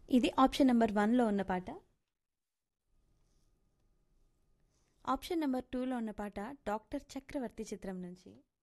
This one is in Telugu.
ఇది ఆప్షన్ నెంబర్ 1లో ఉన్న పాట. ఆప్షన్ నెంబర్ 2లో ఉన్న పాట డాక్టర్ చక్రవర్తి చిత్రం నుంచి.